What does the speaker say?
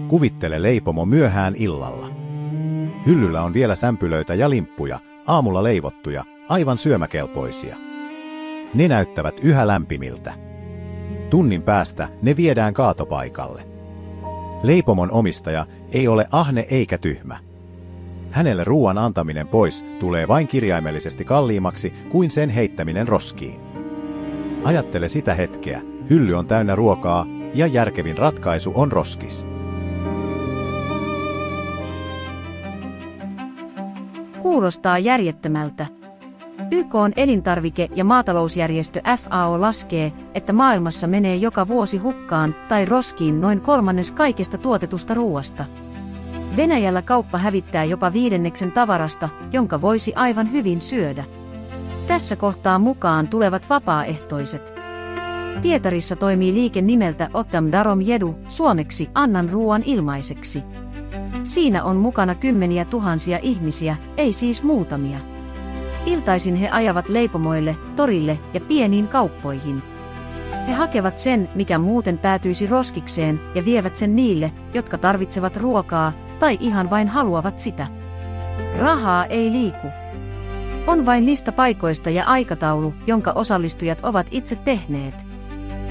Kuvittele leipomo myöhään illalla. Hyllyllä on vielä sämpylöitä ja limppuja, aamulla leivottuja, aivan syömäkelpoisia. Ne näyttävät yhä lämpimiltä. Tunnin päästä ne viedään kaatopaikalle. Leipomon omistaja ei ole ahne eikä tyhmä. Hänelle ruoan antaminen pois tulee vain kirjaimellisesti kalliimmaksi kuin sen heittäminen roskiin. Ajattele sitä hetkeä, hylly on täynnä ruokaa ja järkevin ratkaisu on roskis. Kuulostaa järjettömältä. YK:n elintarvike- ja maatalousjärjestö FAO laskee, että maailmassa menee joka vuosi hukkaan tai roskiin noin 1/3 kaikesta tuotetusta ruoasta. Venäjällä kauppa hävittää jopa 1/5 tavarasta, jonka voisi aivan hyvin syödä. Tässä kohtaa mukaan tulevat vapaaehtoiset. Pietarissa toimii liike nimeltä Otam Darom Jedu, suomeksi Annan ruoan ilmaiseksi. Siinä on mukana kymmeniä tuhansia ihmisiä, ei siis muutamia. Iltaisin he ajavat leipomoille, torille ja pieniin kauppoihin. He hakevat sen, mikä muuten päätyisi roskikseen, ja vievät sen niille, jotka tarvitsevat ruokaa tai ihan vain haluavat sitä. Rahaa ei liiku. On vain lista paikoista ja aikataulu, jonka osallistujat ovat itse tehneet.